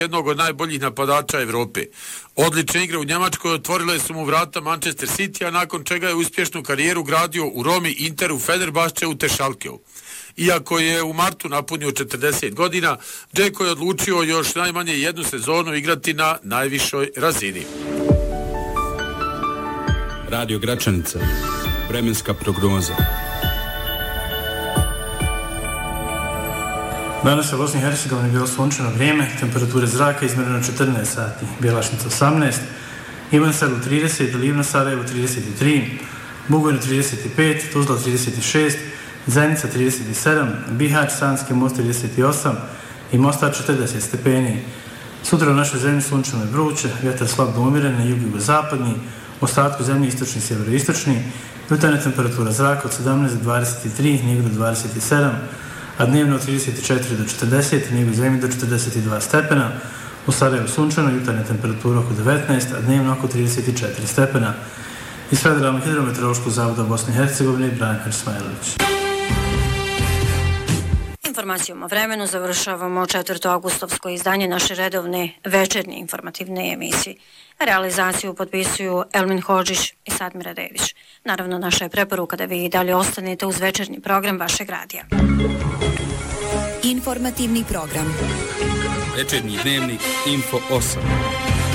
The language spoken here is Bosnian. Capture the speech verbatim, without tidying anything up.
jednog od najboljih napadača Evrope. Odlične igre u Njemačkoj otvorile su mu vrata Manchester City, a nakon čega je uspješnu karijeru gradio u Romi, Interu, Fenerbahčeu te Schalkeu. Iako je u martu napunio četrdeset godina, Džeko je odlučio još najmanje jednu sezonu igrati na najvišoj razini. Radio Gračanica. Vremenska prognoza. Danas u Bosni i Hercegovini je bilo sunčano vrijeme, temperature zraka izmjereno četrnaest sati, Bjelašnica osamnaest, Ivan Selu trideset, Livno Sarajevo trideset tri, Bugojno trideset pet, Tuzla trideset šest, Zenica trideset sedam, Bihać, Sanski most trideset osam i Mostar četrdeset stepeni. Sutra u našoj zemlji sunčano je vruće, vjetar slab do umjeren, na jugu i zapadni, u ostatku zemlje istočni i sjeveroistočni, jutarnja temperatura zraka od sedamnaest do dvadeset tri, Nigo do dvadeset sedam, a dnevno od trideset četiri do četrdeset, Nigo zemlji do četrdeset dva stepena, u Sarajevu sunčano, jutarnja temperatura oko devetnaest, a dnevno oko trideset četiri stepena. Iz Federalnog hidrometeorološkog zavoda Bosne i Hercegovine, Ibrahim Hersmajlović. Informacijom o vremenu završavamo četvrto avgustovsko izdanje naše redovne večernje informativne emisije. Realizaciju potpisuju Elmin Hodžić i Sadmira Dević. Naravno, naša je preporuka da vi i dalje ostanete uz večernji program vašeg radija. Informativni program. Večernji dnevnik Info osam.